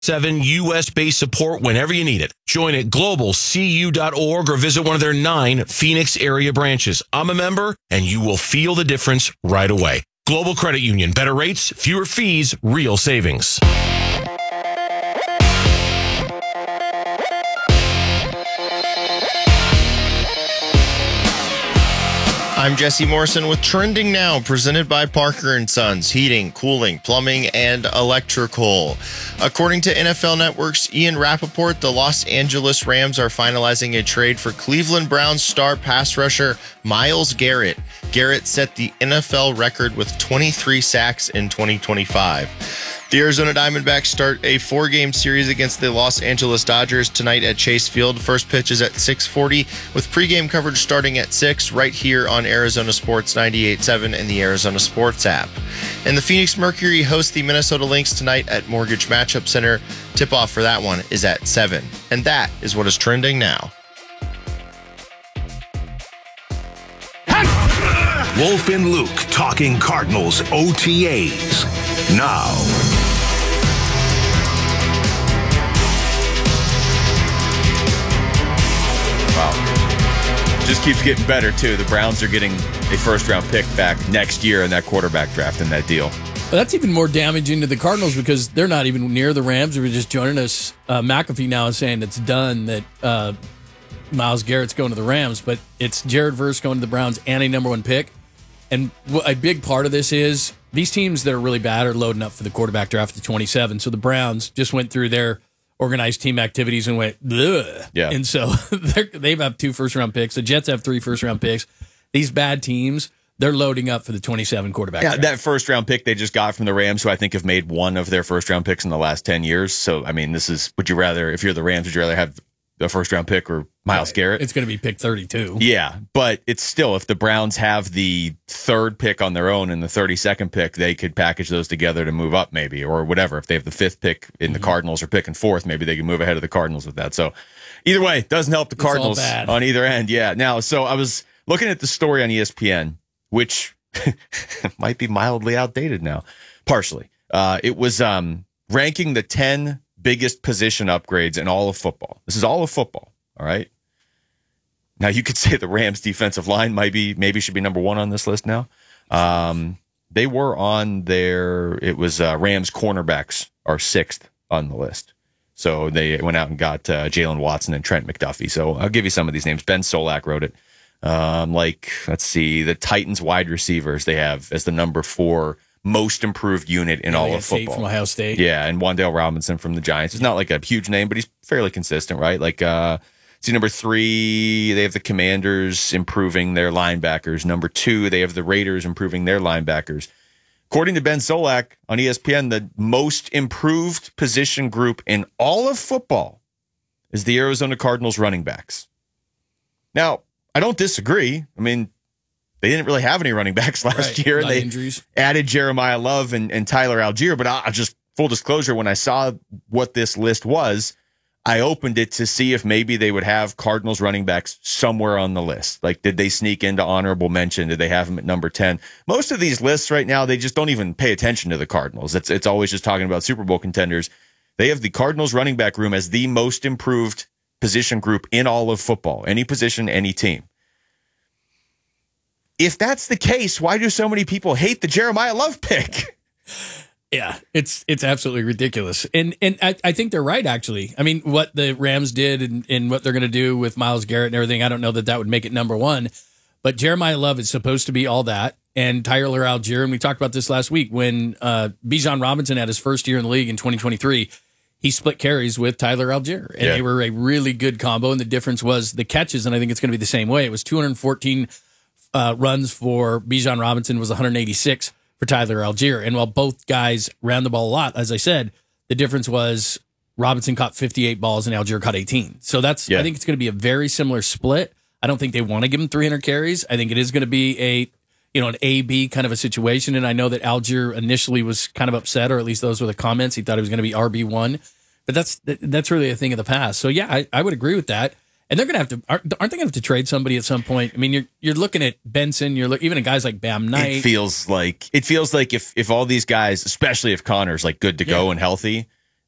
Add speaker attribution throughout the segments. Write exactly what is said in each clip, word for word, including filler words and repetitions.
Speaker 1: Seven U S-based support whenever you need it. Join at global c u dot org or visit one of their nine Phoenix area branches. I'm a member, and you will feel the difference right away. Global Credit Union. Better rates, fewer fees, real savings.
Speaker 2: I'm Jesse Morrison with Trending Now, presented by Parker and Sons, heating, cooling, plumbing, and electrical. According to N F L Network's Ian Rappaport, the Los Angeles Rams are finalizing a trade for Cleveland Browns star pass rusher Myles Garrett. Garrett set the N F L record with twenty-three sacks in twenty twenty-five. The Arizona Diamondbacks start a four-game series against the Los Angeles Dodgers tonight at Chase Field. First pitch is at six forty, with pregame coverage starting at six right here on Arizona Sports ninety-eight point seven and the Arizona Sports app. And the Phoenix Mercury hosts the Minnesota Lynx tonight at Mortgage Matchup Center. Tip-off for that one is at seven. And that is what is trending now.
Speaker 3: Wolf and Luke talking Cardinals O T As. Now.
Speaker 4: Wow. Just keeps getting better, too. The Browns are getting a first-round pick back next year in that quarterback draft in that deal.
Speaker 5: Well, that's even more damaging to the Cardinals because they're not even near the Rams. They were just joining us. Uh, McAfee now is saying it's done, that uh, Myles Garrett's going to the Rams, but it's Jared Verse going to the Browns and a number one pick. And a big part of this is these teams that are really bad are loading up for the quarterback draft at twenty-seven. So the Browns just went through their organized team activities and went, ugh.
Speaker 4: Yeah.
Speaker 5: And so they have two first-round picks. The Jets have three first-round picks. These bad teams, they're loading up for the twenty-seven quarterback
Speaker 4: yeah,
Speaker 5: draft.
Speaker 4: That first-round pick they just got from the Rams, who I think have made one of their first-round picks in the last ten years. So, I mean, this is, would you rather, if you're the Rams, would you rather have a first-round pick or Myles Garrett?
Speaker 5: It's going to be pick thirty-two.
Speaker 4: Yeah, but it's still, if the Browns have the third pick on their own and the thirty-second pick, they could package those together to move up maybe, or whatever. If they have the fifth pick in the mm-hmm. Cardinals or picking fourth, maybe they can move ahead of the Cardinals with that. So either way, doesn't help the
Speaker 5: It's all
Speaker 4: Cardinals
Speaker 5: bad.
Speaker 4: on either end. Yeah. Now, so I was looking at the story on E S P N, which might be mildly outdated now, partially. Uh, it was um, ranking the ten biggest position upgrades in all of football. This is all of football, all right? Now, you could say the Rams' defensive line might be, maybe should be number one on this list now. Um, they were on their, it was uh, Rams cornerbacks are sixth on the list. So they went out and got uh, Jalen Watson and Trent McDuffie. So I'll give you some of these names. Ben Solak wrote it. Um, like, let's see, the Titans wide receivers they have as the number four most improved unit in
Speaker 5: yeah,
Speaker 4: all of football.
Speaker 5: From Ohio State.
Speaker 4: Yeah, and Wan'Dale Robinson from the Giants. It's not like a huge name, but he's fairly consistent, right? Like, uh, see, number three, they have the Commanders improving their linebackers. Number two, they have the Raiders improving their linebackers. According to Ben Solak on E S P N, the most improved position group in all of football is the Arizona Cardinals running backs. Now, I don't disagree. I mean, they didn't really have any running backs last
Speaker 5: right.
Speaker 4: year. And they
Speaker 5: injuries.
Speaker 4: added Jeremiah Love and, and Tyler Algier. But I, just full disclosure, when I saw what this list was, I opened it to see if maybe they would have Cardinals running backs somewhere on the list. Like, did they sneak into honorable mention? Did they have them at number ten? Most of these lists right now, they just don't even pay attention to the Cardinals. It's, it's always just talking about Super Bowl contenders. They have the Cardinals running back room as the most improved position group in all of football. Any position, any team. If that's the case, why do so many people hate the Jeremiah Love pick?
Speaker 5: Yeah, it's it's absolutely ridiculous. And and I, I think they're right, actually. I mean, what the Rams did and, and what they're going to do with Myles Garrett and everything, I don't know that that would make it number one. But Jeremiah Love is supposed to be all that. And Tyler Algier, and we talked about this last week, when uh, Bijan Robinson had his first year in the league in twenty twenty-three, he split carries with Tyler Algier. And
Speaker 4: yeah.
Speaker 5: they were a really good combo. And the difference was the catches, and I think it's going to be the same way. It was two hundred fourteen uh, runs for Bijan Robinson, was one hundred eighty-six for Tyler Algier. And while both guys ran the ball a lot, as I said, the difference was Robinson caught fifty-eight balls and Algier caught eighteen. So that's, yeah. I think it's going to be a very similar split. I don't think they want to give him three hundred carries. I think it is going to be a, you know, an A B kind of a situation. And I know that Algier initially was kind of upset, or at least those were the comments. He thought he was going to be R B one, but that's, that's really a thing of the past. So yeah, I, I would agree with that. And they're going to have to, aren't, aren't they going to have to trade somebody at some point? I mean, you're you're looking at Benson, you're look, even at guys like Bam Knight.
Speaker 4: It feels like, it feels like if, if all these guys, especially if Connor's like good to go
Speaker 5: yeah.
Speaker 4: and healthy,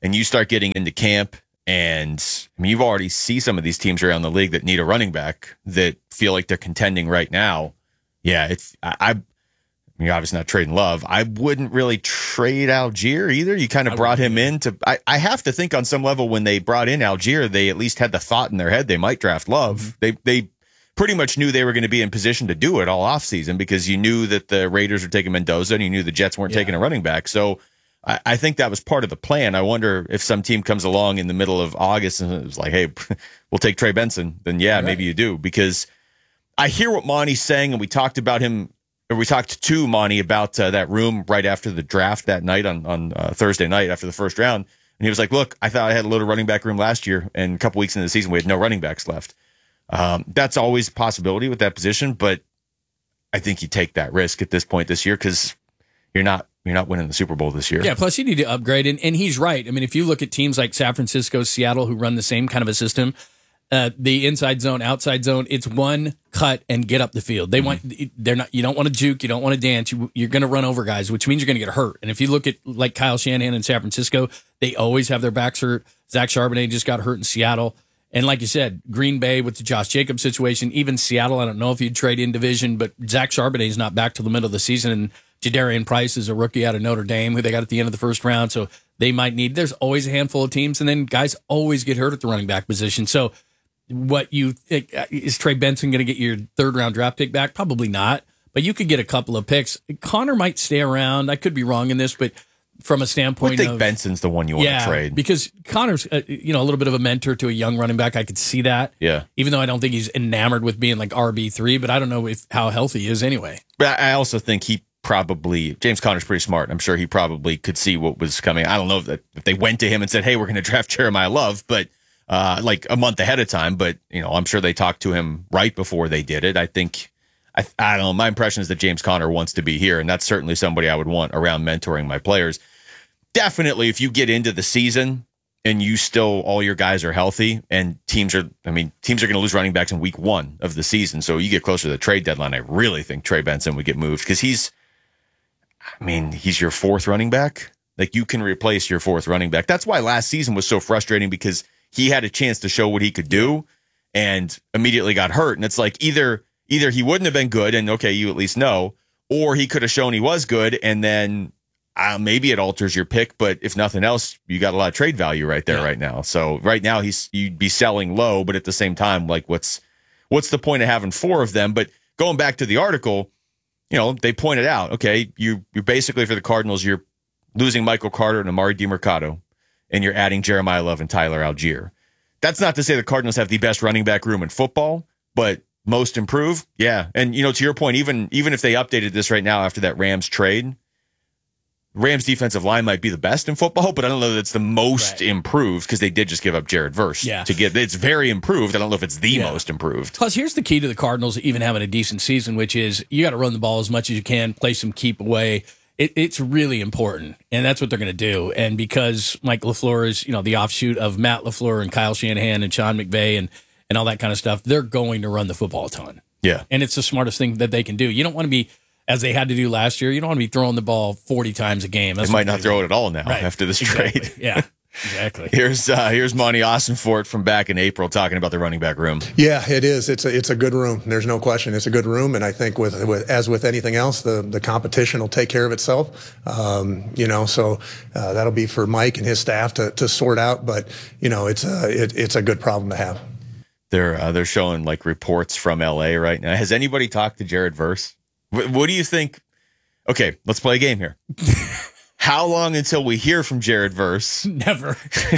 Speaker 4: and you start getting into camp, and I mean, you've already see some of these teams around the league that need a running back that feel like they're contending right now. Yeah, it's I. I I mean, you're obviously not trading Love. I wouldn't really trade Algier either. You kind of brought him in to. I, I have to think on some level when they brought in Algier, they at least had the thought in their head they might draft Love. Mm-hmm. They they pretty much knew they were going to be in position to do it all offseason because you knew that the Raiders were taking Mendoza and you knew the Jets weren't yeah. taking a running back. So I, I think that was part of the plan. I wonder if some team comes along in the middle of August and it was like, hey, we'll take Trey Benson. Then yeah, right. maybe you do, because I hear what Monty's saying, and we talked about him. Or we talked to Monty about uh, that room right after the draft that night on, on uh, Thursday night after the first round. And he was like, look, I thought I had a load of running back room last year, and a couple weeks into the season, we had no running backs left. Um, that's always a possibility with that position, but I think you take that risk at this point this year because you're not you're not winning the Super Bowl this year.
Speaker 5: Yeah, plus you need to upgrade, and, and he's right. I mean, if you look at teams like San Francisco, Seattle, who run the same kind of a system, Uh, the inside zone, outside zone, it's one cut and get up the field. They want, they're not, you don't want to juke, you don't want to dance, you, you're going to run over guys, which means you're going to get hurt. And if you look at like Kyle Shanahan in San Francisco, they always have their backs hurt. Zach Charbonnet just got hurt in Seattle. And like you said, Green Bay with the Josh Jacobs situation, even Seattle, I don't know if you'd trade in division, but Zach Charbonnet is not back till the middle of the season. And Jadarian Price is a rookie out of Notre Dame who they got at the end of the first round. So they might need, there's always a handful of teams. And then guys always get hurt at the running back position. So what you think, is Trey Benson going to get your third round draft pick back? Probably not, but you could get a couple of picks. Connor might stay around. I could be wrong in this, but from a standpoint
Speaker 4: I think
Speaker 5: of
Speaker 4: Benson's the one you want
Speaker 5: yeah,
Speaker 4: to trade,
Speaker 5: because Connor's uh, you know a little bit of a mentor to a young running back. I could see that.
Speaker 4: Yeah.
Speaker 5: Even though I don't think he's enamored with being like R B three, but I don't know if how healthy he is anyway.
Speaker 4: But I also think he probably James Conner's pretty smart. I'm sure he probably could see what was coming. I don't know if, that, if they went to him and said, "Hey, we're going to draft Jeremiah Love," but uh, like a month ahead of time. But you know, I'm sure they talked to him right before they did it. I think. I, I don't know. My impression is that James Conner wants to be here, and that's certainly somebody I would want around mentoring my players. Definitely, if you get into the season and you still, all your guys are healthy and teams are, I mean, teams are going to lose running backs in week one of the season. So you get closer to the trade deadline. I really think Trey Benson would get moved because he's, I mean, he's your fourth running back. Like you can replace your fourth running back. That's why last season was so frustrating because he had a chance to show what he could do and immediately got hurt. And it's like either, either he wouldn't have been good and okay, you at least know, or he could have shown he was good and then Uh, maybe it alters your pick, but if nothing else, you got a lot of trade value right there, yeah. right now. So right now he's you'd be selling low, but at the same time, like what's what's the point of having four of them? But going back to the article, you know, they pointed out, okay, you you basically for the Cardinals, you're losing Michael Carter and Amari DiMercato, and you're adding Jeremiah Love and Tyler Algier. That's not to say the Cardinals have the best running back room in football, but most improved, yeah. And you know, to your point, even even if they updated this right now after that Rams trade. Rams defensive line might be the best in football, but I don't know that it's the most right. improved because they did just give up Jared Verse
Speaker 5: yeah.
Speaker 4: to get. It's very improved. I don't know if it's the yeah. most improved.
Speaker 5: Plus, here's the key to the Cardinals even having a decent season, which is you got to run the ball as much as you can, play some keep away. It, it's really important, and that's what they're going to do. And because Mike LaFleur is, you know, the offshoot of Matt LaFleur and Kyle Shanahan and Sean McVay and and all that kind of stuff, they're going to run the football a ton.
Speaker 4: Yeah,
Speaker 5: and it's the smartest thing that they can do. You don't want to be. As they had to do last year, you don't want to be throwing the ball forty times a game.
Speaker 4: That's they might not throw it at all now
Speaker 5: right.
Speaker 4: after this
Speaker 5: exactly.
Speaker 4: trade.
Speaker 5: Yeah, exactly.
Speaker 4: Here's uh, here's Monty Austinfort from back in April talking about the running back room.
Speaker 6: Yeah, it is. It's a it's a good room. There's no question. It's a good room, and I think with, with as with anything else, the the competition will take care of itself. Um, you know, so uh, that'll be for Mike and his staff to to sort out. But you know, it's a it, it's a good problem to have.
Speaker 4: They're uh, they're showing like reports from L A right now. Has anybody talked to Jared Verse? What, what do you think? Okay, let's play a game here. How long until we hear from Jared Verse?
Speaker 5: Never.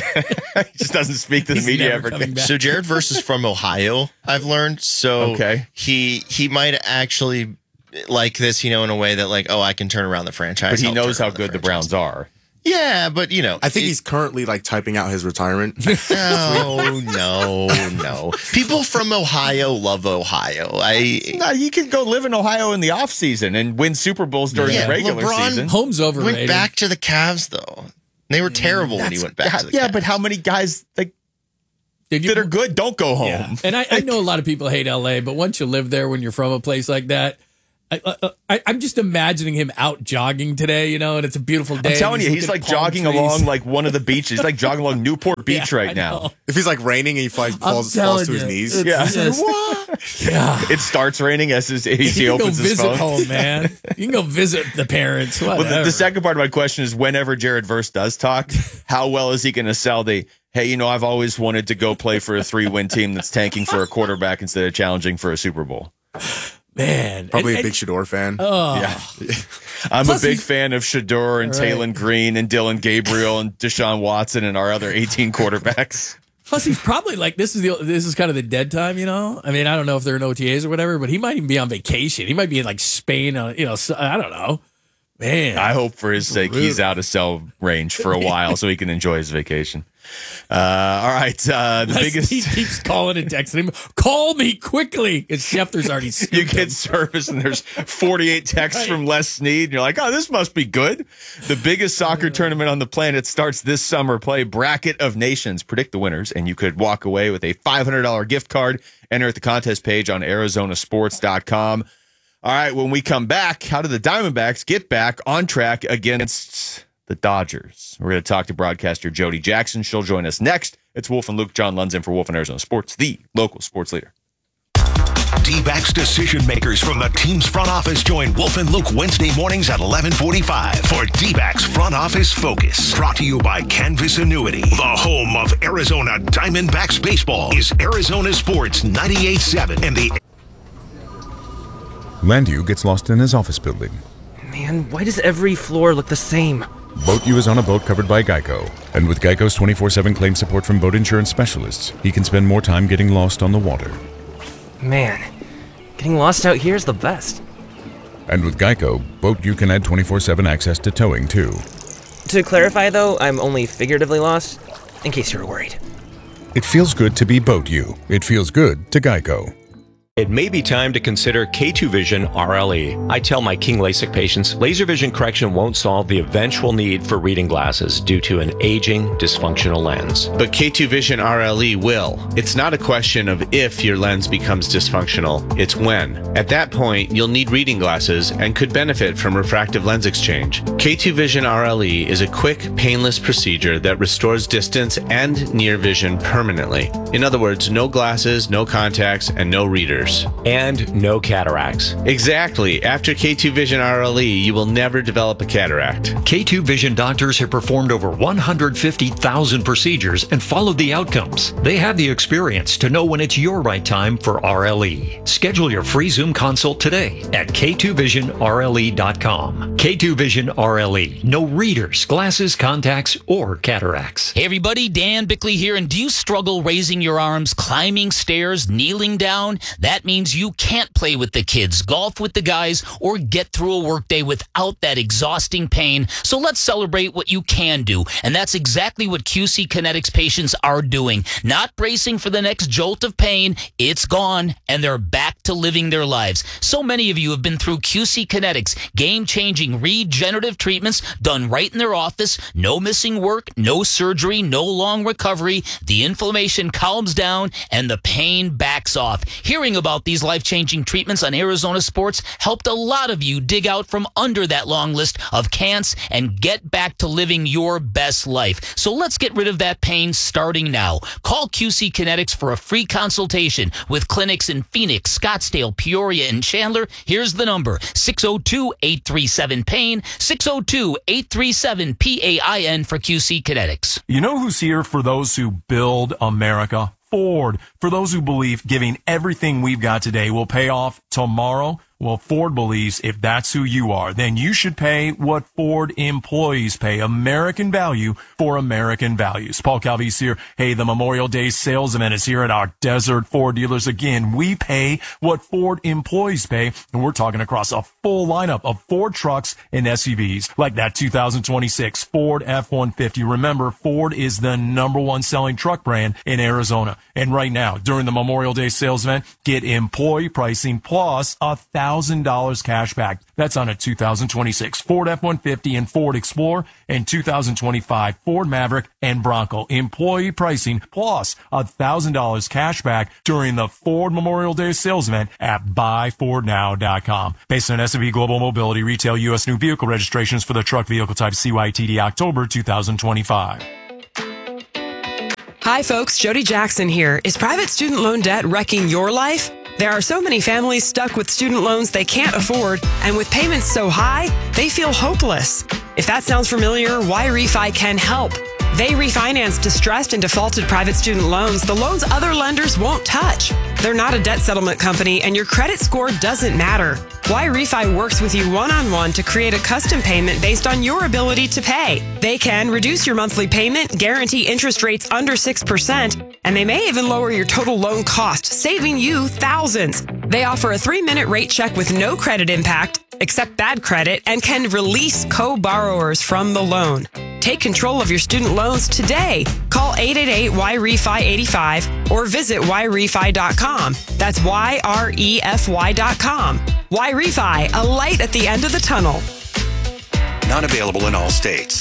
Speaker 4: He just doesn't speak to the
Speaker 5: He's
Speaker 4: media
Speaker 5: never
Speaker 4: ever.
Speaker 5: coming back.
Speaker 2: So Jared Verse is from Ohio, I've learned. So
Speaker 4: okay.
Speaker 2: he he might actually like this, you know, in a way that like, oh, I can turn around the franchise.
Speaker 4: But he
Speaker 2: I'll
Speaker 4: knows how
Speaker 2: the
Speaker 4: good the
Speaker 2: franchise.
Speaker 4: Browns are.
Speaker 2: Yeah, but you know,
Speaker 7: I think
Speaker 2: it,
Speaker 7: he's currently like typing out his retirement.
Speaker 2: No, no, no. People from Ohio love Ohio. I
Speaker 4: no, he could go live in Ohio in the off season and win Super Bowls during
Speaker 2: yeah,
Speaker 4: the regular
Speaker 2: LeBron
Speaker 4: season.
Speaker 5: Home's overrated.
Speaker 2: Went back to the Cavs though. They were terrible when he went back
Speaker 4: yeah,
Speaker 2: to the
Speaker 4: yeah,
Speaker 2: Cavs.
Speaker 4: but how many guys like
Speaker 5: Did you,
Speaker 4: that are good don't go home?
Speaker 5: Yeah. And I, I know a lot of people hate L A, but once you live there, when you're from a place like that, I, uh, I, I'm just imagining him out jogging today, you know, and it's a beautiful day.
Speaker 4: I'm telling you,
Speaker 5: looking
Speaker 4: he's
Speaker 5: at
Speaker 4: like
Speaker 5: palm
Speaker 4: jogging
Speaker 5: trees.
Speaker 4: along like one of the beaches. He's like jogging along Newport Beach
Speaker 5: Yeah,
Speaker 4: right
Speaker 5: I
Speaker 4: now.
Speaker 5: know.
Speaker 7: If he's like raining and he flies, falls,
Speaker 5: telling
Speaker 7: falls to his
Speaker 5: you,
Speaker 7: knees.
Speaker 5: it's
Speaker 4: Yeah.
Speaker 5: just- yeah.
Speaker 4: It starts raining as his, as he
Speaker 5: You can go
Speaker 4: opens his
Speaker 5: visit
Speaker 4: phone.
Speaker 5: home, man. You can go visit the parents. Whatever.
Speaker 4: Well, the, the second part of my question is whenever Jared Verse does talk, how well is he going to sell the, hey, you know, I've always wanted to go play for a three-win team that's tanking for a quarterback instead of challenging for a Super Bowl?
Speaker 5: Man.
Speaker 7: Probably
Speaker 5: and,
Speaker 7: a big Shador fan.
Speaker 5: Oh,
Speaker 4: Yeah. I'm
Speaker 5: Plus
Speaker 4: a big
Speaker 5: he's-
Speaker 4: fan of Shador and
Speaker 5: Right.
Speaker 4: Taylon Green and Dylan Gabriel and Deshaun Watson and our other eighteen quarterbacks.
Speaker 5: plus he's probably like, this is the this is kind of the dead time, you know? I mean, I don't know if they're in O T As or whatever, but he might even be on vacation. He might be in like Spain, uh, you know, so, I don't know. Man.
Speaker 4: I hope for his sake he's out of cell range for a while so he can enjoy his vacation. Uh, all right. Uh, the
Speaker 5: Leslie
Speaker 4: biggest.
Speaker 5: keeps calling and texting him, call me quickly. Because Schefter's already
Speaker 4: You
Speaker 5: scooped
Speaker 4: get
Speaker 5: him.
Speaker 4: service and there's forty-eight texts
Speaker 5: Right.
Speaker 4: from Les Snead. And you're like, oh, this must be good. The biggest soccer tournament on the planet starts this summer. Play Bracket of Nations. Predict the winners, and you could walk away with a five hundred dollars gift card. Enter at the contest page on Arizona Sports dot com. All right, when we come back, how do the Diamondbacks get back on track against the Dodgers? We're going to talk to broadcaster Jody Jackson. She'll join us next. It's Wolf and Luke. John Lund's in for Wolf and Arizona Sports, the local sports leader.
Speaker 3: D-backs decision makers from the team's front office join Wolf and Luke Wednesday mornings at eleven forty-five for D-backs Front Office Focus. Brought to you by Canvas Annuity. The home of Arizona Diamondbacks baseball is Arizona Sports ninety-eight point seven and the
Speaker 8: Landu gets lost in his office building.
Speaker 9: Man, why does every floor look the same?
Speaker 8: BoatU is on a boat covered by Geico. And with Geico's twenty-four seven claim support from boat insurance specialists, he can spend more time getting lost on the water.
Speaker 9: Man, getting lost out here is the best.
Speaker 8: And with Geico, BoatU can add twenty-four seven access to towing, too.
Speaker 9: To clarify, though, I'm only figuratively lost, in case you were worried.
Speaker 8: It feels good to be BoatU. It feels good to Geico.
Speaker 10: It may be time to consider K two Vision R L E. I tell my King LASIK patients, laser vision correction won't solve the eventual need for reading glasses due to an aging, dysfunctional lens.
Speaker 11: But K two Vision R L E will. It's not a question of if your lens becomes dysfunctional, it's when. At that point, you'll need reading glasses and could benefit from refractive lens exchange. K two Vision R L E is a quick, painless procedure that restores distance and near vision permanently. In other words, no glasses, no contacts, and no readers.
Speaker 10: And no cataracts.
Speaker 11: Exactly. After K two Vision R L E, you will never develop a cataract.
Speaker 12: K two Vision doctors have performed over one hundred fifty thousand procedures and followed the outcomes. They have the experience to know when it's your right time for R L E. Schedule your free Zoom consult today at K two vision R L E dot com. K two Vision R L E. No readers, glasses, contacts, or cataracts.
Speaker 13: Hey everybody, Dan Bickley here, and do you struggle raising your arms, climbing stairs, kneeling down? That means you can't play with the kids, golf with the guys, or get through a workday without that exhausting pain. So let's celebrate what you can do, and that's exactly what Q C Kinetics patients are doing. Not bracing for the next jolt of pain, it's gone, and they're back to living their lives. So many of you have been through Q C Kinetics, game-changing regenerative treatments done right in their office, no missing work, no surgery, no long recovery. The inflammation calms down, and the pain backs off. Hearing about these life-changing treatments on Arizona Sports helped a lot of you dig out from under that long list of can'ts and get back to living your best life. So let's get rid of that pain starting now. Call Q C Kinetics for a free consultation with clinics in Phoenix, Scottsdale, Peoria, and Chandler. Here's the number, six oh two, eight three seven, pain, six oh two, eight three seven, P A I N for Q C Kinetics.
Speaker 14: You know who's here for those who build America? Ford. For those who believe giving everything we've got today will pay off tomorrow, well, Ford believes if that's who you are, then you should pay what Ford employees pay. American value for American values. Paul Calvise here. Hey, the Memorial Day sales event is here at our Desert Ford dealers again. We pay what Ford employees pay, and we're talking across a full lineup of Ford trucks and S U Vs, like that two thousand twenty-six Ford F one fifty. Remember, Ford is the number one selling truck brand in Arizona. And right now, during the Memorial Day sales event, get employee pricing plus a thousand thousand dollars cash back. That's on a two thousand twenty-six Ford F one fifty and Ford Explorer and two thousand twenty-five Ford Maverick and Bronco. Employee pricing plus one thousand dollars cash back during the Ford Memorial Day sales event at buy ford now dot com. Based on S and P Global Mobility retail U S new vehicle registrations for the truck vehicle type C Y T D October two thousand twenty-five.
Speaker 15: Hi, folks. Jody Jackson here. Is private student loan debt wrecking your life? There are so many families stuck with student loans they can't afford, and with payments so high, they feel hopeless. If that sounds familiar, Y Refi can help. They refinance distressed and defaulted private student loans, the loans other lenders won't touch. They're not a debt settlement company, and your credit score doesn't matter. Y Refi works with you one-on-one to create a custom payment based on your ability to pay. They can reduce your monthly payment, guarantee interest rates under six percent, and they may even lower your total loan cost, saving you thousands. They offer a three-minute rate check with no credit impact, accept bad credit, and can release co-borrowers from the loan. Take control of your student loans today. Call eight eight eight Y R E F I eighty-five or visit Y refi dot com. That's Y R E F Y dot com. Y Refi, a light at the end of the tunnel.
Speaker 3: Not available in all states.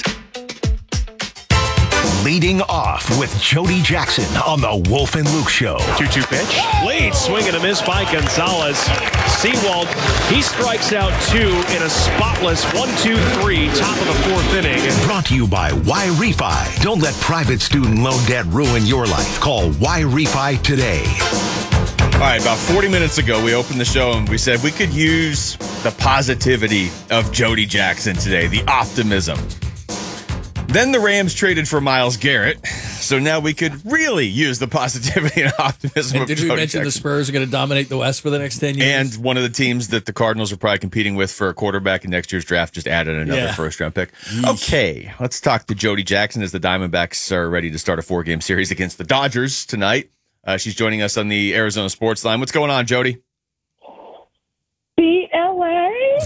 Speaker 3: Leading off with Jody Jackson on the Wolf and Luke Show.
Speaker 16: two two pitch. Late swing and a miss by Gonzalez. Sewald, he strikes out two in a spotless one two three, top of the fourth inning.
Speaker 3: Brought to you by Y Refi. Don't let private student loan debt ruin your life. Call Y Refi today.
Speaker 4: All right, about forty minutes ago, we opened the show and we said we could use the positivity of Jody Jackson today, the optimism. Then the Rams traded for Myles Garrett, so now we could really use the positivity and optimism
Speaker 5: And
Speaker 4: of
Speaker 5: did
Speaker 4: Jody
Speaker 5: we mention
Speaker 4: Jackson.
Speaker 5: the Spurs are going to dominate the West for the next ten years?
Speaker 4: And one of the teams that the Cardinals are probably competing with for a quarterback in next year's draft just added another
Speaker 5: Yeah.
Speaker 4: first-round pick.
Speaker 5: Yeesh.
Speaker 4: Okay, let's talk to Jody Jackson as the Diamondbacks are ready to start a four-game series against the Dodgers tonight. Uh, she's joining us on the Arizona Sports Line. What's going on, Jody?
Speaker 17: B L A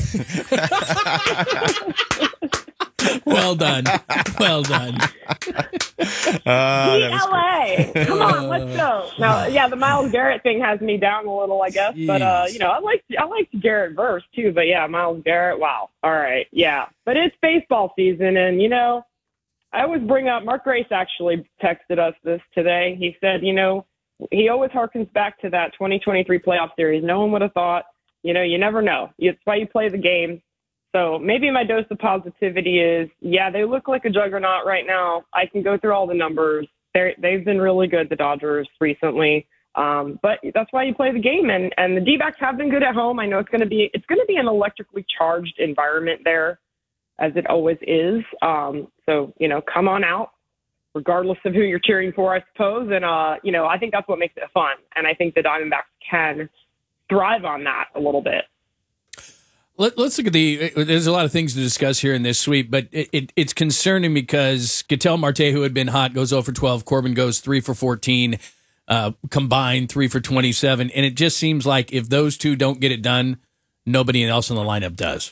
Speaker 5: Well done. Well done.
Speaker 4: Uh,
Speaker 17: B L A Come on, let's go. No, yeah, the Myles Garrett thing has me down a little, I guess. But uh, you know, I like I like Garrett verse too. But yeah, Myles Garrett. Wow. All right. Yeah, but it's baseball season, and you know, I always bring up Mark Grace. Actually, texted us this today. He said, you know, he always harkens back to that twenty twenty-three playoff series. No one would have thought. You know, you never know. It's why you play the game. So maybe my dose of positivity is, yeah, they look like a juggernaut right now. I can go through all the numbers. They're, they've been really good, the Dodgers, recently. Um, but that's why you play the game. And, and the D-backs have been good at home. I know it's going to be it's going to be an electrically charged environment there, as it always is. Um, so, you know, come on out, regardless of who you're cheering for, I suppose. And, uh, you know, I think that's what makes it fun. And I think the Diamondbacks can thrive on that a little bit.
Speaker 5: Let, let's look at the. There's a lot of things to discuss here in this sweep, but it, it, it's concerning because Ketel Marte, who had been hot, goes zero for twelve. Corbin goes three for fourteen, uh, combined three for twenty-seven, and it just seems like if those two don't get it done, nobody else in the lineup does.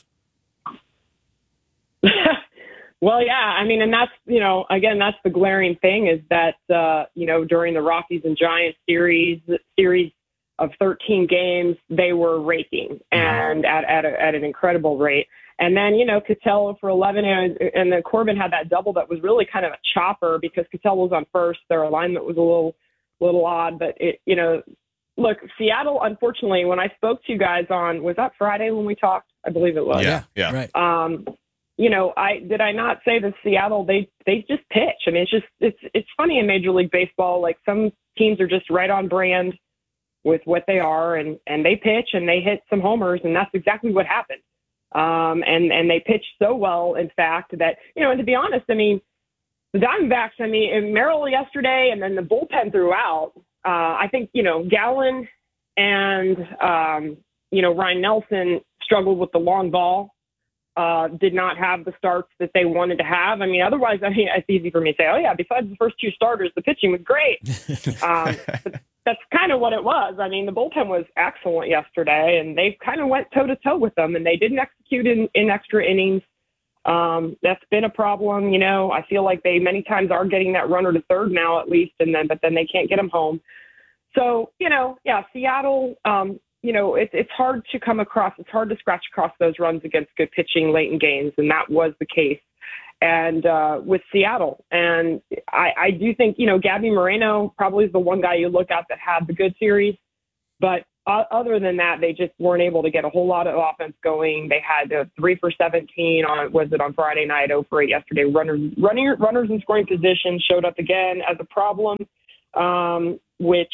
Speaker 17: Well, yeah, I mean, and that's, you know, again, that's the glaring thing is that, uh, you know, during the Rockies and Giants series, series of thirteen games, they were raking and at, at, a, at an incredible rate. And then, you know, Ketel for eleven, and, and then Corbin had that double that was really kind of a chopper because Ketel was on first. Their alignment was a little, little odd, but it, you know, look, Seattle, unfortunately, when I spoke to you guys on, was that Friday when we talked? I believe it was.
Speaker 4: Yeah, yeah.
Speaker 5: Right.
Speaker 17: Um, you know, I did I not say that Seattle, they, they just pitch. I mean, it's just, it's, it's funny in Major League Baseball, like some teams are just right on brand with what they are, and, and they pitch and they hit some homers, and that's exactly what happened. Um, and, and they pitched so well, in fact, that, you know, and to be honest, I mean, the Diamondbacks, I mean, in Merrill yesterday and then the bullpen throughout, uh, I think, you know, Gallen and, um, you know, Ryan Nelson struggled with the long ball, uh, did not have the starts that they wanted to have. I mean, otherwise, I mean, it's easy for me to say, oh, yeah, besides the first two starters, the pitching was great. um, but that's kind of what it was. I mean, the bullpen was excellent yesterday, and they kind of went toe-to-toe with them, and they didn't execute in, in extra innings. Um, that's been a problem. You know, I feel like they many times are getting that runner to third now at least, and then but then they can't get them home. So, you know, yeah, Seattle, um, you know, it's it's hard to come across, it's hard to scratch across those runs against good pitching late in games, and that was the case. And uh, with Seattle, and I, I do think, you know, Gabby Moreno probably is the one guy you look at that had the good series, but uh, other than that, they just weren't able to get a whole lot of offense going. They had uh, three for seventeen on, was it on Friday night, oh for eight yesterday. Runners, running, runners in scoring position showed up again as a problem, um, which,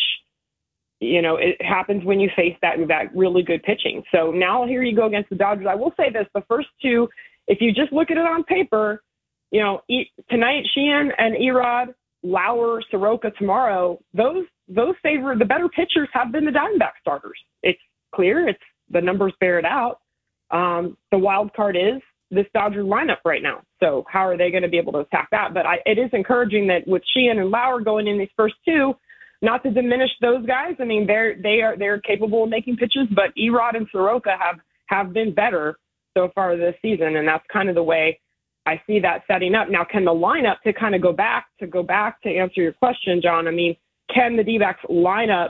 Speaker 17: you know, it happens when you face that that really good pitching. So now here you go against the Dodgers. I will say this, the first two, if you just look at it on paper, you know, e- tonight, Sheehan and Erod, Lauer, Soroka tomorrow, those those favor the better pitchers have been the Diamondback starters. It's clear. It's the numbers bear it out. Um, the wild card is this Dodger lineup right now. So how are they going to be able to attack that? But I, it is encouraging that with Sheehan and Lauer going in these first two, not to diminish those guys. I mean, they're they are they're capable of making pitches, but Erod and Soroka have have been better so far this season, and that's kind of the way I see that setting up. Now, can the lineup, to kind of go back to go back to answer your question, John, I mean, can the D-backs lineup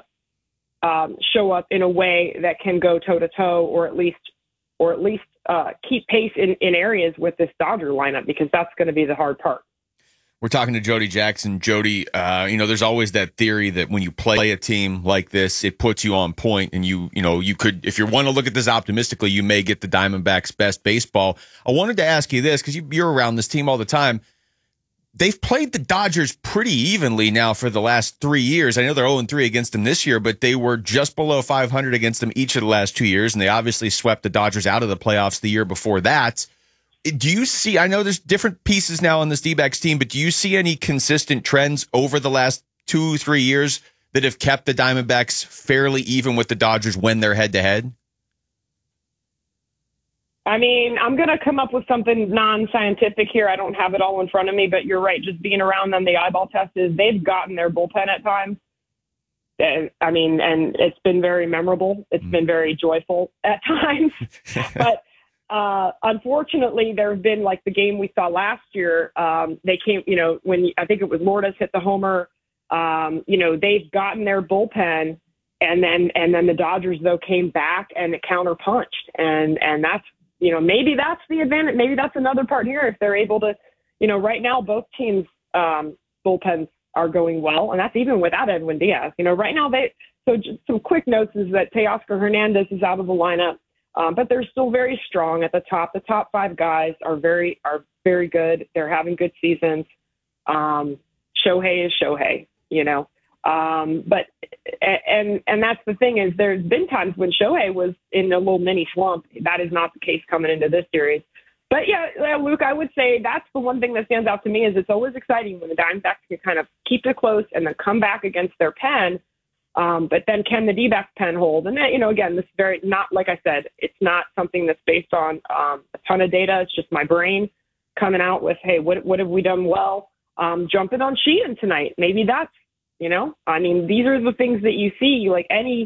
Speaker 17: um, show up in a way that can go toe-to-toe or at least or at least uh, keep pace in, in areas with this Dodger lineup, because that's going to be the hard part.
Speaker 4: We're talking to Jody Jackson. Jody, uh, you know, there's always that theory that when you play a team like this, it puts you on point, and you, you know, you could, if you want to look at this optimistically, you may get the Diamondbacks' best baseball. I wanted to ask you this because you, you're around this team all the time. They've played the Dodgers pretty evenly now for the last three years. I know they're oh and three against them this year, but they were just below five hundred against them each of the last two years, and they obviously swept the Dodgers out of the playoffs the year before that. Do you see, I know there's different pieces now on this D-backs team, but do you see any consistent trends over the last two, three years that have kept the Diamondbacks fairly even with the Dodgers when they're head-to-head?
Speaker 17: I mean, I'm going to come up with something non-scientific here. I don't have it all in front of me, but you're right. Just being around them, the eyeball test is they've gotten their bullpen at times. And, I mean, and it's been very memorable. It's mm. been very joyful at times. But uh, unfortunately, there have been, like the game we saw last year, um, they came, you know, when I think it was Lourdes hit the homer, um, you know, they've gotten their bullpen. And then and then the Dodgers, though, came back and it counterpunched. And, and that's, you know, maybe that's the advantage. Maybe that's another part here. If they're able to, you know, right now, both teams' um, bullpens are going well. And that's even without Edwin Diaz. You know, right now, they, so just some quick notes is that Teoscar Hernandez is out of the lineup, um, but they're still very strong at the top. The top five guys are very, are very good. They're having good seasons. Um, Shohei is Shohei, you know. Um, but, and, and that's the thing is there's been times when Shohei was in a little mini slump. That is not the case coming into this series. But yeah, Luke, I would say that's the one thing that stands out to me is it's always exciting when the Diamondbacks can kind of keep it close and then come back against their pen. Um, but then can the D-backs pen hold? And then, you know, again, this is very not, like I said, it's not something that's based on, um, a ton of data. It's just my brain coming out with, hey, what, what have we done well? Um, jumping on Sheehan tonight. Maybe that's, You know, I mean, these are the things that you see, like any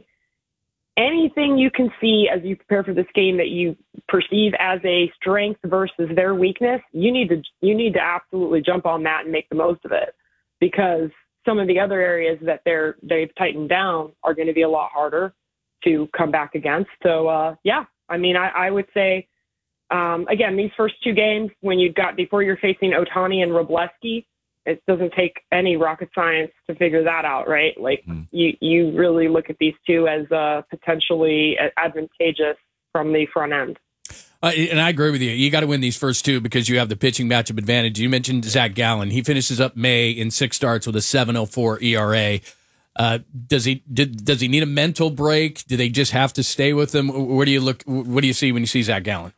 Speaker 17: anything you can see as you prepare for this game that you perceive as a strength versus their weakness. You need to you need to absolutely jump on that and make the most of it, because some of the other areas that they're they've tightened down are going to be a lot harder to come back against. So, uh, yeah, I mean, I, I would say, um, again, these first two games when you've got before you're facing Ohtani and Wroblewski. It doesn't take any rocket science to figure that out, right? Like mm. you, you really look at these two as uh, potentially advantageous from the front end.
Speaker 5: Uh, and I agree with you. You got to win these first two because you have the pitching matchup advantage. You mentioned Zach Gallen. He finishes up May in six starts with a seven oh four E R A. Uh, does he did, does he need a mental break? Do they just have to stay with him? Where do you look? What do you see when you see Zach Gallen?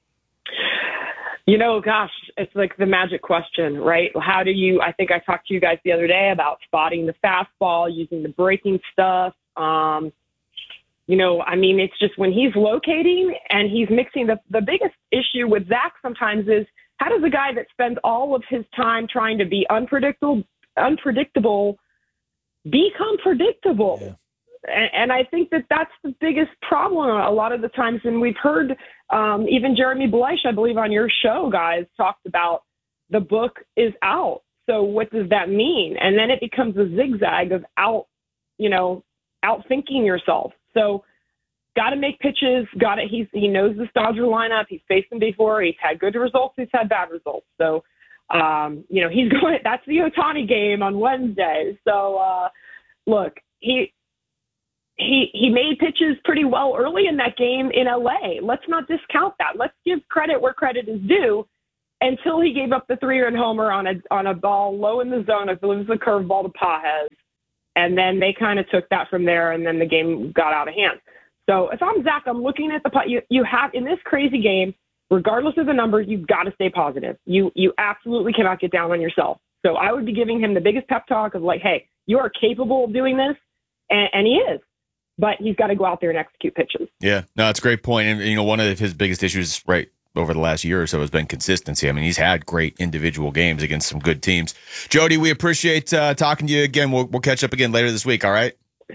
Speaker 17: You know, gosh, it's like the magic question, right? How do you, I think I talked to you guys the other day about spotting the fastball, using the breaking stuff. Um, you know, I mean, it's just when he's locating and he's mixing, the, the biggest issue with Zach sometimes is how does a guy that spends all of his time trying to be unpredictable, unpredictable become predictable? Yeah. And, and I think that that's the biggest problem a lot of the times. And we've heard um, even Jeremy Bleish, I believe on your show, guys, talked about the book is out. So what does that mean? And then it becomes a zigzag of out, you know, outthinking yourself. So got to make pitches. Got it. He's he knows the Dodger lineup. He's faced them before. He's had good results. He's had bad results. So, um, you know, he's going. That's the Ohtani game on Wednesday. So, uh, look, he he he made pitches pretty well early in that game in L A. Let's not discount that. Let's give credit where credit is due. Until he gave up the three-run homer on a on a ball low in the zone, I believe it was a curveball to Pages, and then they kind of took that from there, and then the game got out of hand. So if I'm Zach, I'm looking at the pot. You you have in this crazy game, regardless of the numbers, you've got to stay positive. You you absolutely cannot get down on yourself. So I would be giving him the biggest pep talk of like, hey, you are capable of doing this, and, and he is. But he's got to go out there and execute pitches.
Speaker 4: Yeah, no, it's a great point. And you know, one of his biggest issues, right, over the last year or so has been consistency. I mean, he's had great individual games against some good teams. Jody, we appreciate uh, talking to you again. We'll, we'll catch up again later this week. All right.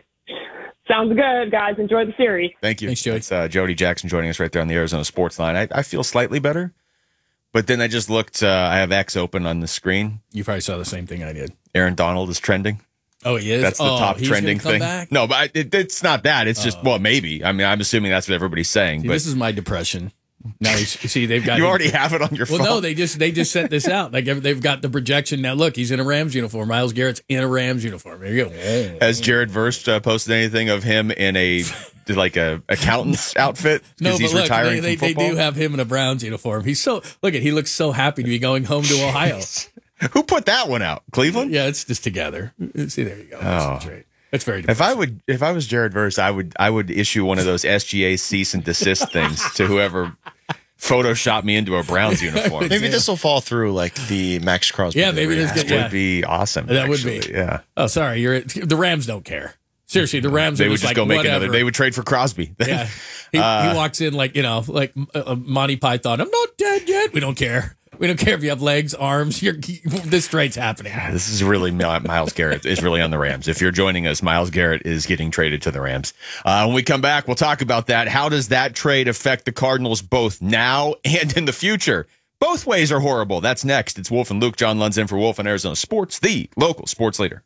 Speaker 17: Sounds good, guys. Enjoy the series.
Speaker 4: Thank you. Thanks, Jody. It's uh, Jody Jackson joining us right there on the Arizona Sports Line. I, I feel slightly better, but then I just looked. Uh, I have X open on the screen.
Speaker 5: You probably saw the same thing I did.
Speaker 4: Aaron Donald is trending.
Speaker 5: Oh, he is?
Speaker 4: That's the
Speaker 5: oh,
Speaker 4: top
Speaker 5: he's
Speaker 4: trending
Speaker 5: gonna come
Speaker 4: thing.
Speaker 5: Back?
Speaker 4: No, but it, it's not that. It's just,
Speaker 5: Oh.
Speaker 4: well, maybe. I mean, I'm assuming that's what everybody's saying.
Speaker 5: See,
Speaker 4: but
Speaker 5: this is my depression. Now you see they've got
Speaker 4: You already have it on your
Speaker 5: well,
Speaker 4: phone.
Speaker 5: no, they just they just sent this out. Like they've got the projection now. Look, he's in a Rams uniform. Myles Garrett's in a Rams uniform. There you go.
Speaker 4: Has Jared Verse uh, posted anything of him in a like a accountant's outfit because
Speaker 5: No,
Speaker 4: he's
Speaker 5: but look,
Speaker 4: retiring
Speaker 5: they, they,
Speaker 4: from
Speaker 5: they
Speaker 4: football?
Speaker 5: do have him in a Browns uniform. He's so look at he looks so happy to be going home to Ohio.
Speaker 4: Who put that one out? Cleveland?
Speaker 5: Yeah, it's just together. See, there you go.
Speaker 4: Oh.
Speaker 5: That's right. That's very.
Speaker 4: If I would, if I was Jared Verse, I would, I would issue one of those S G A cease and desist things to whoever photoshopped me into a Browns uniform.
Speaker 2: Maybe this will fall through like the Max Crosby.
Speaker 5: Yeah, maybe this
Speaker 4: That
Speaker 5: get- yeah.
Speaker 4: would be awesome.
Speaker 5: That would
Speaker 4: actually.
Speaker 5: be.
Speaker 4: Yeah.
Speaker 5: Oh, sorry. You're the Rams don't care. Seriously, the Rams
Speaker 4: They
Speaker 5: are
Speaker 4: would
Speaker 5: just
Speaker 4: just
Speaker 5: like
Speaker 4: go make
Speaker 5: whatever.
Speaker 4: another. They would trade for Crosby.
Speaker 5: Yeah, he,
Speaker 4: Uh,
Speaker 5: he walks in like you know, like uh, Monty Python. I'm not dead yet. We don't care. We don't care if you have legs, arms. You're this trade's happening.
Speaker 4: This is really Myles Garrett is really on the Rams. If you're joining us, Myles Garrett is getting traded to the Rams. Uh, when we come back, we'll talk about that. How does that trade affect the Cardinals both now and in the future? Both ways are horrible. That's next. It's Wolf and Luke. John Lund's in for Wolf and Arizona Sports, the local sports leader.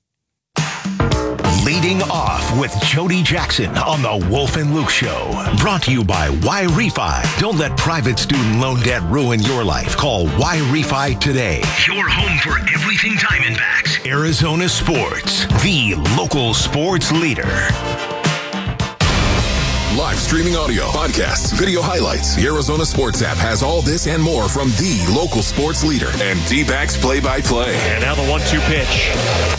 Speaker 3: Leading off with Jody Jackson on the Wolf and Luke Show. Brought to you by Y-Refi. Don't let private student loan debt ruin your life. Call Y-Refi today. Your home for everything Diamondbacks. Arizona Sports, the local sports leader.
Speaker 18: Live streaming audio, podcasts, video highlights. The Arizona Sports app has all this and more from the local sports leader and D-backs play-by-play.
Speaker 16: And now the one two pitch.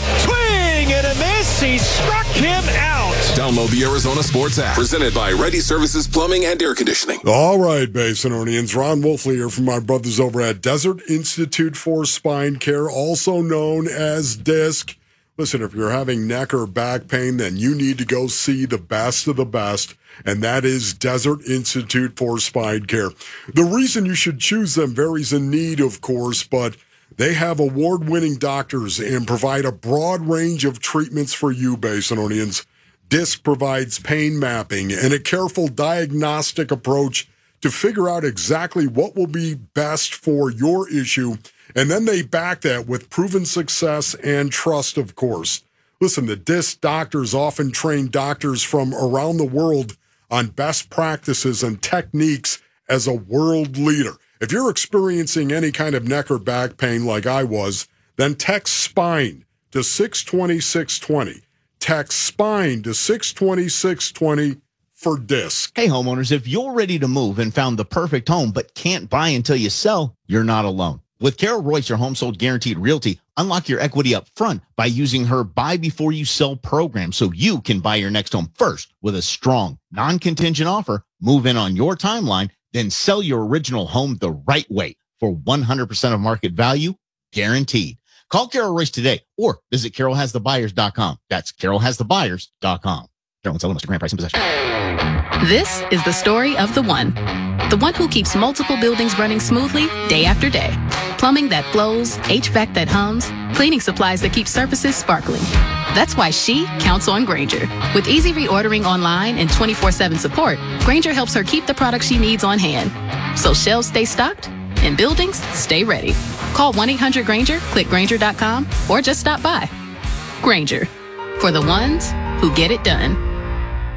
Speaker 16: Swing and a miss. He struck him out.
Speaker 18: Download the Arizona Sports app. Presented by Ready Services Plumbing and Air Conditioning.
Speaker 19: All right, Basinonians. Ron Wolfley here from my brothers over at Desert Institute for Spine Care, also known as DISC. Listen, if you're having neck or back pain, then you need to go see the best of the best, and that is Desert Institute for Spine Care. The reason you should choose them varies in need, of course, but they have award-winning doctors and provide a broad range of treatments for you, Basinonians. DISC provides pain mapping and a careful diagnostic approach to figure out exactly what will be best for your issue, and then they back that with proven success and trust, of course. Listen, the DISC doctors often train doctors from around the world on best practices and techniques as a world leader. If you're experiencing any kind of neck or back pain like I was, then text SPINE to six twenty, six twenty. Text SPINE to six twenty, six twenty for DISC.
Speaker 20: Hey, homeowners, if you're ready to move and found the perfect home but can't buy until you sell, you're not alone. With Carol Royce, your home sold guaranteed realty, unlock your equity up front by using her buy before you sell program so you can buy your next home first with a strong, non-contingent offer, move in on your timeline, then sell your original home the right way for one hundred percent of market value, guaranteed. Call Carol Royce today or visit carol has the buyers dot com. That's carol has the buyers dot com. Carol and seller must grant price and possession.
Speaker 21: This is the story of the one. The one who keeps multiple buildings running smoothly day after day. Plumbing that flows, H V A C that hums, cleaning supplies that keep surfaces sparkling. That's why she counts on Grainger. With easy reordering online and twenty-four seven support, Grainger helps her keep the products she needs on hand. So shelves stay stocked and buildings stay ready. Call one eight hundred Grainger, click Grainger dot com, or just stop by. Grainger, for the ones who get it done.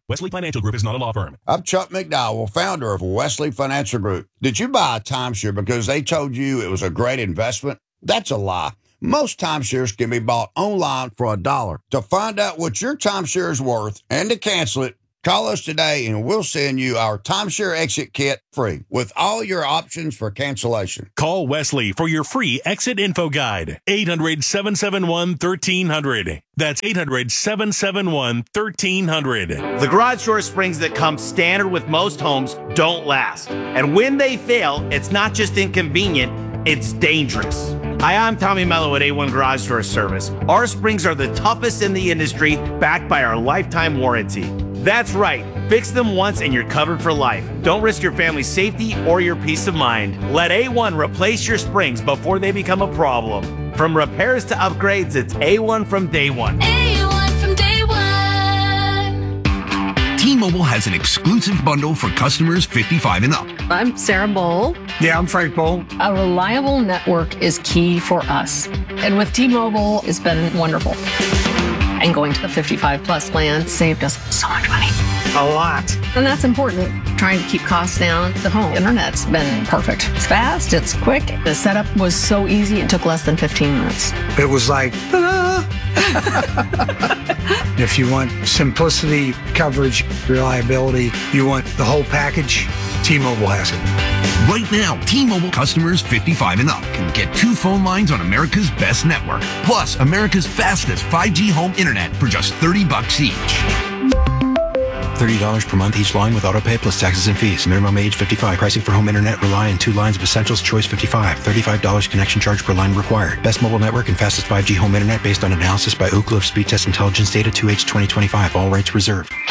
Speaker 1: Wesley Financial Group is not a law firm.
Speaker 22: I'm Chuck McDowell, founder of Wesley Financial Group. Did you buy a timeshare because they told you it was a great investment? That's a lie. Most timeshares can be bought online for a dollar. To find out what your timeshare is worth and to cancel it, call us today and we'll send you our timeshare exit kit free with all your options for cancellation.
Speaker 1: Call Wesley for your free exit info guide. eight hundred, seven seven one, one three zero zero. That's eight hundred, seven seven one, one three zero zero.
Speaker 23: The garage door springs that come standard with most homes don't last. And when they fail, it's not just inconvenient, it's dangerous. Hi, I'm Tommy Mello at A one Garage Door Service. Our springs are the toughest in the industry, backed by our lifetime warranty. That's right. Fix them once and you're covered for life. Don't risk your family's safety or your peace of mind. Let A one replace your springs before they become a problem. From repairs to upgrades, it's A one from day one.
Speaker 24: A one from day one.
Speaker 3: T-Mobile has an exclusive bundle for customers fifty-five and up.
Speaker 25: I'm Sarah Bowl.
Speaker 26: Yeah, I'm Frank Bowl.
Speaker 25: A reliable network is key for us. And with T-Mobile, it's been wonderful. And going to the fifty-five plus plan saved us so much money.
Speaker 26: A lot.
Speaker 25: And that's important. Trying to keep costs down. The home internet's been perfect. It's fast, it's quick. The setup was so easy, it took less than fifteen minutes.
Speaker 26: It was like, ta-da! If you want simplicity, coverage, reliability, you want the whole package, T-Mobile has it.
Speaker 3: Right now, T-Mobile customers fifty-five and up can get two phone lines on America's best network, plus America's fastest five G home internet for just thirty bucks each.
Speaker 27: thirty dollars per month each line with autopay plus taxes and fees. Minimum age fifty-five. Pricing for home internet rely on two lines of essentials. Choice fifty-five. thirty-five dollars connection charge per line required. Best mobile network and fastest five G home internet based on analysis by Ookla of Speed Test Intelligence Data two H twenty twenty-five. All rights reserved.